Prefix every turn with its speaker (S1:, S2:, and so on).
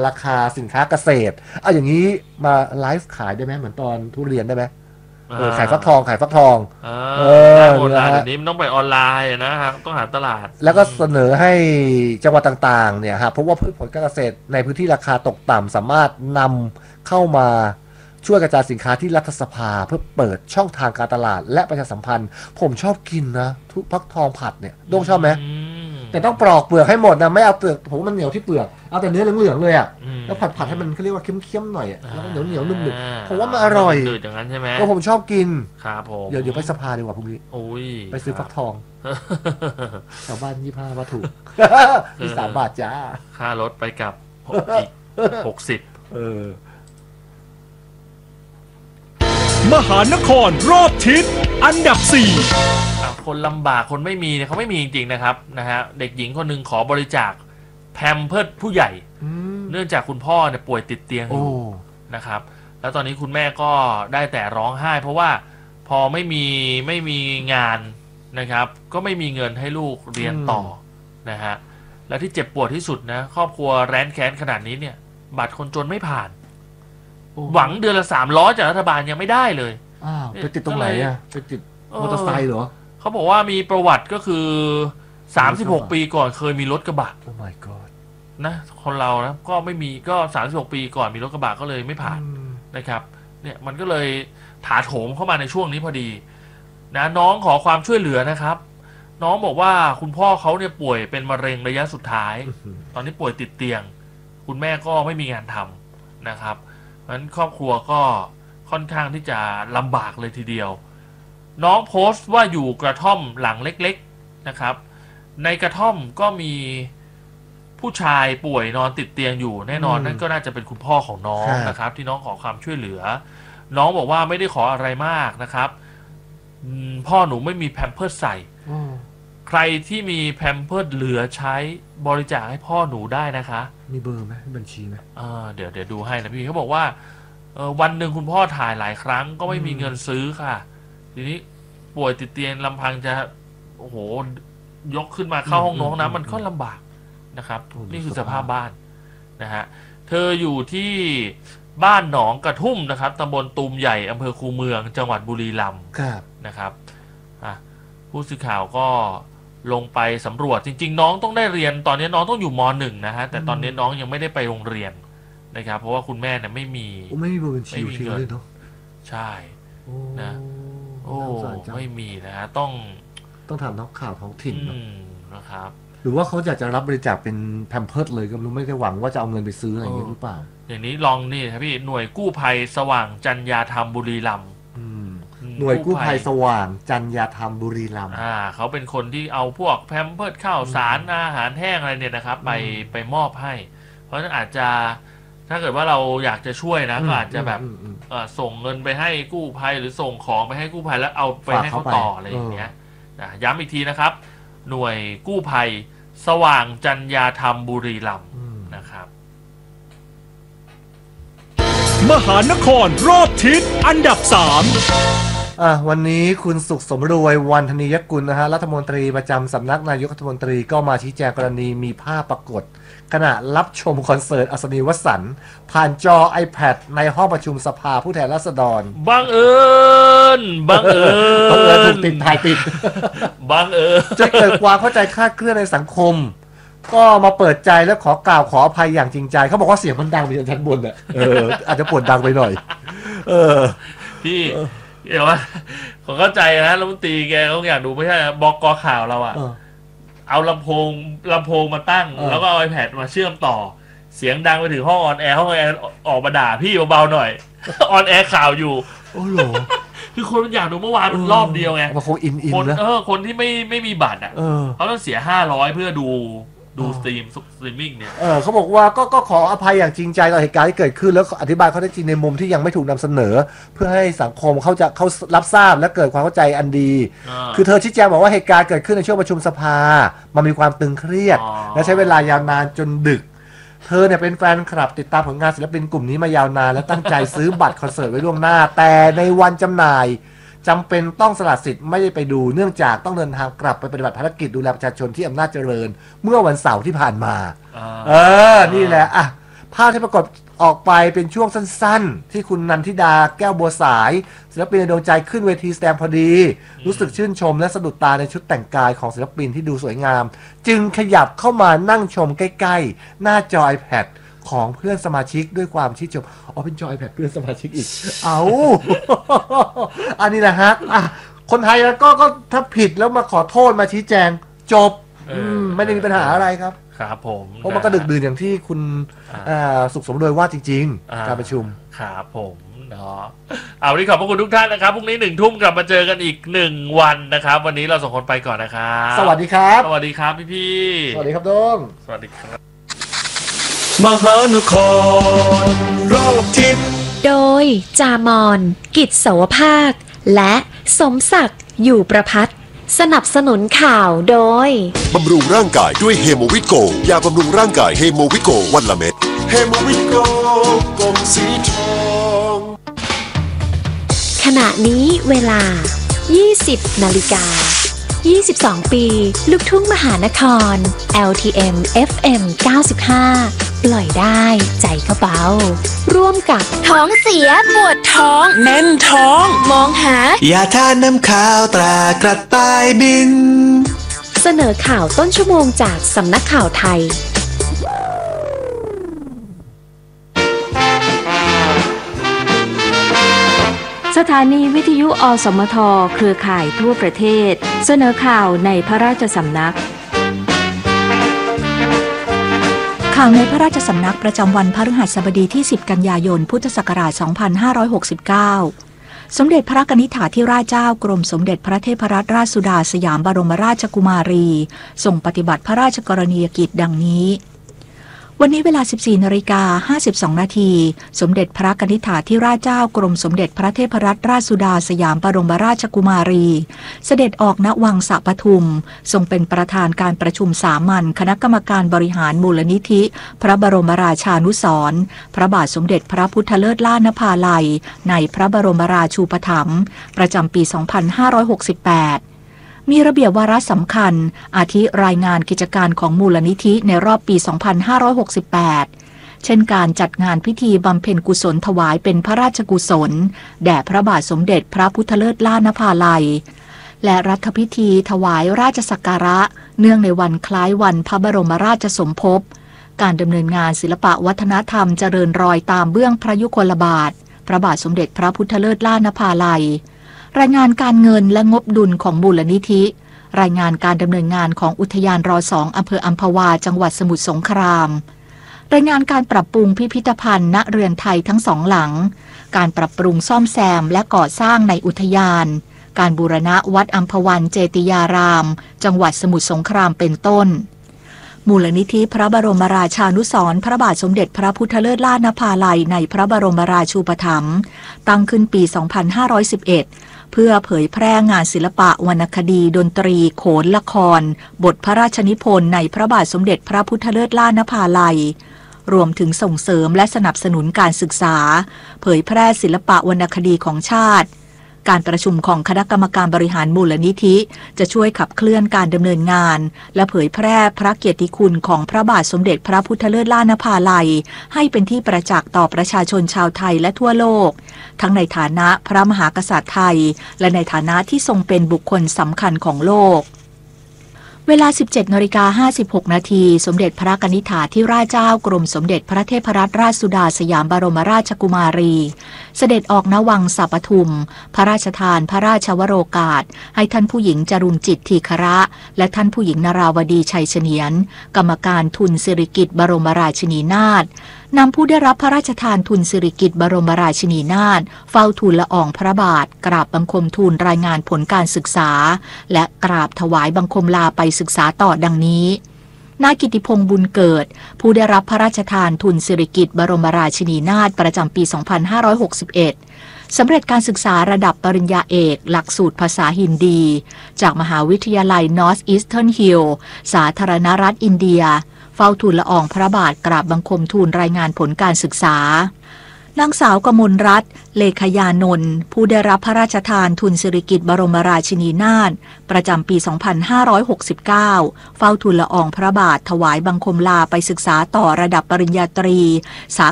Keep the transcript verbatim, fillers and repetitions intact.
S1: ราคาสินค้าเกษตรเอาอย่างนี้มาไลฟ์ขายได้ไหมเหมือนตอนทุเรียนได้ไหมเออขายฟักทองขายฟักทอง
S2: เออได้หมดนะเดี๋ยวนี้มันต้องไปออนไลน์นะครับต้องหาตลาด
S1: แล้วก็เสนอให้จังหวัดต่างๆเนี่ยครับเพราะว่าพืชผลการเกษตรในพื้นที่ราคาตกต่ำสามารถนำเข้ามาช่วยกระจายสินค้าที่รัฐสภาเพื่อเปิดช่องทางการตลาดและประชาสัมพันธ์ผมชอบกินนะทุกฟักทองผัดเนี่ยโด่งชอบไหมแต่ต้องปลอกเปลือกให้หมดนะไม่เอาเปลือกผมว่ามันเหนียวที่เปลือกเอาแต่เนื้อเหลืองๆเลยอ่ะแล้วผัดผัดให้มันเขาเรียกว่าเค็มๆหน่อยอ่ะแล้วเหนียวเหนียวนุ่มๆผมว่ามันอร่อย
S2: อย่างนั้นใช่ไหม
S1: ก็ผมชอบกิน
S2: ครับผม
S1: เดี๋ยวเดี๋ยวไปสภาดีกว่าพรุ่งนี้
S2: โอ้ย
S1: ไปซื้อฟักทองชาวบ้านยี่ห้าบาทถูกมีสามบาทจ้า
S2: ค่ารถไปกับอีกหกสิบ
S1: เออ
S3: มหานครรอบทิศอันดับสี่
S2: คนลำบากคนไม่มีเนี่ยเขาไม่มีจริงๆนะครับนะฮะเด็กหญิงคนหนึ่งขอบริจาคแพมเพิร์สผู้ใหญ่เนื่องจากคุณพ่อเนี่ยป่วยติดเตียงอยู่นะครับแล้วตอนนี้คุณแม่ก็ได้แต่ร้องไห้เพราะว่าพอไม่มีไม่มีงานนะครับก็ไม่มีเงินให้ลูกเรียนต่อนะฮะแล้วที่เจ็บปวดที่สุดนะครอบครัวแร้นแค้นขนาดนี้เนี่ยบัตรคนจนไม่ผ่านหวังเดือนละสามร้อยจากรัฐบาลยังไม่ได้เลย
S1: อ้าวไปติดตรงไหนอ่ะไปติดมอเตอร์ไซค์เหรอ
S2: เขาบอกว่ามีประวัติก็คือสามสิบหกปีก่อนเคยมีรถกระบะ
S1: โอ้ my god
S2: นะคนเรานะก็ไม่มีก็สามสิบหกปีก่อนมีรถกระบะก็เลยไม่ผ่านนะครับเนี่ยมันก็เลยถาโถมเข้ามาในช่วงนี้พอดีนะน้องขอความช่วยเหลือนะครับน้องบอกว่าคุณพ่อเขาเนี่ยป่วยเป็นมะเร็งระยะสุดท้ายตอนนี้ป่วยติดเตียงคุณแม่ก็ไม่มีงานทำนะครับเพราะฉะนั้นครอบครัวก็ค่อนข้างที่จะลำบากเลยทีเดียวน้องโพสต์ว่าอยู่กระท่อมหลังเล็กๆนะครับในกระท่อมก็มีผู้ชายป่วยนอนติดเตียงอยู่แน่นอนนั่นก็น่าจะเป็นคุณพ่อของน้องนะครับที่น้องขอความช่วยเหลือน้องบอกว่าไม่ได้ขออะไรมากนะครับพ่อหนูไม่มีแพมเพิร์สใส่ใครที่มีแพมเพิร์สเหลือใช้บริจาคให้พ่อหนูได้นะคะ
S1: มีเบอร์ไหมบัญชีไหม
S2: เดี๋ยวเดี๋ยวดูให้นะพี่เขาบอกว่าวันหนึ่งคุณพ่อถ่ายหลายครั้งก็ไม่มีเงินซื้อค่ะทีนี้ป่วยติดเตียงลำพังจะโอ้โหยกขึ้นมาเข้าห้องน้องน้ำมันก็ลำบากนะครับนี่คือสภาพบ้านนะฮะเธออยู่ที่บ้านหนองกระทุ่มนะครับตำบลตูมใหญ่อำเภอคูเมืองจังหวัดบุรีรัมย์นะครับผู้สื่อข่าวก็ลงไปสำรวจจริงๆน้องต้องได้เรียนตอนนี้น้องต้องอยู่ม.หนึ่ง นะฮะแต่ตอนนี้น้องยังไม่ได้ไปโรงเรียนนะครับเพราะว่าคุณแม่เนี่ยไม่มี
S1: ไม่มีบัญชีเงิน
S2: ใช่นะโอ้ไม่มีนะฮะต้อง
S1: ต้องถามนักข่าวท้องถิ่น
S2: นะครับ
S1: หรือว่าเขาอยากจะรับบริจาคเป็นแพมเพิร์สเลยก็รู้ไม่ได้หวังว่าจะเอาเงินไปซื้ออะไรอย่างนี้หรือเปล่า
S2: อย่างนี้ลองนี่ครับพี่หน่วยกู้ภัยสว่างจัญญาธรรมบุรีรัมย์
S1: หน่วยกู้ภัยสว่างจัญญาธรรมบุรีรัมย์
S2: อ่าเขาเป็นคนที่เอาพวกแพมเพิร์สข้าวสารอาหารแห้งอะไรเนี่ยนะครับไปไปมอบให้เพราะฉะนั้นอาจจะถ้าเกิดว่าเราอยากจะช่วยนะก็อาจจะแบบส่งเงินไปให้กู้ภัยหรือส่งของไปให้กู้ภัยแล้วเอาไปให้เขาต่ออะไรอย่างเงี้ยนะย้ำอีกทีนะครับหน่วยกู้ภัยสว่างจัญญาธรรมบุรีรัมย์นะครับ
S3: มหานครรอบทิศอันดับสาม
S1: อ่ะวันนี้คุณสุขสมรวยวันธนียกุลนะฮะรัฐมนตรีประจำสำนักนายกรัฐมนตรีก็มาชี้แจงกรณีมีภาพปรากฏขณะรับชมคอนเสิร์ตอัศนีวสันต์ผ่านจอ iPad ในห้องประชุมสภาผู้แทนราษฎร
S2: บังเอิญบังเอิญ
S1: บังเอิญถูกติดถ่ายติด
S2: บังเอิญ
S1: จะเกิดความเข้าใจคลาดเคลื่อนในสังคมก็มาเปิดใจและขอกล่าวขออภัยอย่างจริงใจเขาบอกว่าเสียงมันดังไปจากชั้นบนอ่ะเอออาจจะปวดดังไปหน่อยเออ
S2: พี่เดี๋ยวว่าผมเข้าใจนะรัฐมนตรีแกเขาอยากดูไม่ใช่บอกกข่าวเราอ่ะเอาลำโพงลำโพงมาตั้งแล้วก็เอา iPad มาเชื่อมต่อเสียงดังไปถึงห้องออนแอร์ห้องออนแอร์ออกมาด่าพี่เบาๆหน่อยออนแอร์ข่าวอยู่
S1: โอ้โห
S2: คือคนมันอยากดูเมื่อวานมันรอบเดียวไง
S1: มาคงอินอินนะ
S2: เออคนที่ไม่ไม่มีบัตรอ่ะเขาต้องเสียห้าร้อยเพื่อดูดูสตรีมสตรีมมิ่งเนี่ย
S1: เออเขาบอกว่าก็ก็ขออภัยอย่างจริงใจต่อเหตุการณ์ที่เกิดขึ้นแล้วอธิบายข้อเท็จจริงในมุมที่ยังไม่ถูกนำเสนอเพื่อให้สังคมเขาจะเขารับทราบและเกิดความเข้าใจอันดีคือเธอชี้แจงบอกว่าเหตุการณ์เกิดขึ้นในช่วงประชุมสภามันมีความตึงเครียดและใช้เวลายาวนานจนดึกเธอเนี่ยเป็นแฟนคลับติดตามผลงานศิลปินกลุ่มนี้มายาวนานและตั้งใจซื้อบัตรคอนเสิร์ตไว้ล่วงหน้าแต่ในวันจำหน่ายจำเป็นต้องสละสิทธิ์ไม่ได้ไปดูเนื่องจากต้องเดินทางกลับไปปฏิบัติภารกิจดูแลประชาชนที่อำนาจเจริญเมื่อวันเสาร์ที่ผ่านมาเออนี่แหละอ่ะภาพที่ปรากฏออกไปเป็นช่วงสั้นๆที่คุณนันทิดาแก้วบัวสายศิลปินในดวงใจขึ้นเวทีแสดงพอดีรู้สึกชื่นชมและสะดุดตาในชุดแต่งกายของศิลปินที่ดูสวยงามจึงขยับเข้ามานั่งชมใกล้ๆหน้าจอ iPad ของเพื่อนสมาชิกด้วยความชื่นชมอ๋อเป็นจอ iPad เพื่อนสมาชิกอีกเอา อันนี้นะฮะอ่ะคนไทยแล้วก็ก็ถ้าผิดแล้วมาขอโทษมาชี้แจงจบไม่ได้มีปัญหาอะไรครับ
S2: ครับผม
S1: เพราะมันก็ดึกดื่นอย่างที่คุณสุขสมโดยว่าจริงๆการประชุม
S2: ครับผมเนาะเอาวันนี้ขอบพระคุณทุกท่านนะครับพรุ่งนี้หนึ่งทุ่มกลับมาเจอกันอีกหนึ่งวันนะครับวันนี้เราสองคนไปก่อนนะครับ
S1: สวัสดีครับ
S2: สวัสดีครับพี่พี่
S1: สวัสดีครับด้ง
S2: สวัสดีครับ
S3: มหานครรอบทิศ
S4: โดยจามอนกิจเสาวภาคและสมศักดิ์อยู่ประภัตสนับสนุนข่าวโดย
S5: บำรุงร่างกายด้วยเฮโมวิโกยาบำรุงร่างกายเฮโมวิโกวันละเม็ดเฮโมวิโกกลมสีทอง
S4: ขณะนี้เวลา ยี่สิบนาฬิกายี่สิบสอง ปีลูกทุ่งมหานคร แอล ที เอ็ม เอฟ เอ็ม เก้าสิบห้า ปล่อยได้ใจก็เบาร่วมกับ
S6: ท้องเสียปวดท้องแน่นท้องมองหาย
S7: าทานน้ำข้าวตรากระต่ายบิน
S4: เสนอข่าวต้นชั่วโมงจากสำนักข่าวไทย
S8: สถานีวิทยุอสมทเครือข่ายทั่วประเทศเสนอข่าวในพระราชสำนัก
S9: ข่าวในพระราชสำนักประจำวันพฤหัสบดีที่สิบกันยายนพุทธศักราชสองพันห้าร้อยหกสิบเก้าสมเด็จพระกนิษฐาธิราชเจ้ากรมสมเด็จพระเทพรัตนราชสุดาสยามบรมราชกุมารีทรงปฏิบัติพระราชกรณียกิจดังนี้วันนี้เวลา สิบสี่นาฬิกาห้าสิบสอง นาทีสมเด็จพระกนิษฐาธิราชเจ้ากรมสมเด็จพระเทพรัตนราชสุดาสยามบรมราชกุมารีเสด็จออกณวังสะปทุมทรงเป็นประธานการประชุมสามัญคณะกรรมการบริหารมูลนิธิพระบรมราชานุสรณ์พระบาทสมเด็จพระพุทธเลิศล่านภาลัยในพระบรมราชูปถัมภ์ประจำปี สองพันห้าร้อยหกสิบแปดมีระเบียบวาระสำคัญอาทิรายงานกิจการของมูลนิธิในรอบปี สองพันห้าร้อยหกสิบแปด เช่นการจัดงานพิธีบำเพ็ญกุศลถวายเป็นพระราชกุศลแด่พระบาทสมเด็จพระพุทธเลิศล่านภาลัยและรัฐพิธีถวายราชสักการะเนื่องในวันคล้ายวันพระบรมราชสมภพการดำเนินงานศิลปวัฒนธรรมเจริญรอยตามเบื้องพระยุคลบาทพระบาทสมเด็จพระพุทธเลิศล่านภาลัยรายงานการเงินและงบดุลของมูลนิธิรายงานการดำเนินงานของอุทยานรอสองอำเภออัมพวาจังหวัดสมุทรสงครามรายงานการปรับปรุงพิพิธภัณฑ์ณเรือนไทยทั้งสองหลังการปรับปรุงซ่อมแซมและก่อสร้างในอุทยานการบูรณะวัดอัมพวันเจติยารามจังหวัดสมุทรสงครามเป็นต้นมูลนิธิพระบรมราชานุสรณ์พระบาทสมเด็จพระพุทธเลิศล่านภาลัยในพระบรมราชูปถัมภ์ตั้งขึ้นปี สองพันห้าร้อยสิบเอ็ดเพื่อเผยแพร่งานศิลปะวรรณคดีดนตรีโขนละครบทพระราชนิพนธ์ในพระบาทสมเด็จพระพุทธเลิศล่านภาลัยรวมถึงส่งเสริมและสนับสนุนการศึกษาเผยแพร่ศิลปะวรรณคดีของชาติการประชุมของคณะกรรมการบริหารมูลนิธิจะช่วยขับเคลื่อนการดำเนินงานและเผยแพร่พระเกียรติคุณของพระบาทสมเด็จพระพุทธเลิศล่านภาลัยให้เป็นที่ประจักษ์ต่อประชาชนชาวไทยและทั่วโลกทั้งในฐานะพระมหากษัตริย์ไทยและในฐานะที่ทรงเป็นบุคคลสำคัญของโลกเวลา สิบเจ็ดนาฬิกาห้าสิบหก นาทีสมเด็จพระกนิษฐาธิราชเจ้ากรมสมเด็จพระเทพรัตนราชสุดาสยามบรมราชกุมารีเสด็จออกณวังสะปทุมพระราชทานพระราชวโรกาสให้ท่านผู้หญิงจรุณจิตทีคระและท่านผู้หญิงนราวดีชัยเฉนียนกรรมการทุนสิริกิติ์บรมราชินีนาถนำผู้ได้รับพระราชทานทุนสิริกิติ์บรมราชินีนาถเฝ้าทูลละอองพระบาทกราบบังคมทูลรายงานผลการศึกษาและกราบถวายบังคมลาไปศึกษาต่อดังนี้นายกิติพงษ์บุญเกิดผู้ได้รับพระราชทานทุนสิริกิติ์บรมราชินีนาถประจำปี สองพันห้าร้อยหกสิบเอ็ด สำเร็จการศึกษาระดับปริญญาเอกหลักสูตรภาษาฮินดีจากมหาวิทยาลัย Northeastern Hill สาธารณรัฐอินเดียเฝ้าทูลละอองพระบาทกราบบังคมทูลรายงานผลการศึกษานางสาวกมลรัตน์เลขยานนท์ผู้ได้รับพระราชทานทุนสิริกิติ์บรมราชินีนาถประจำปี สองพันห้าร้อยหกสิบเก้า เฝ้าทูลละอองพระบาทถวายบังคมลาไปศึกษาต่อระดับปริญญาตรีสา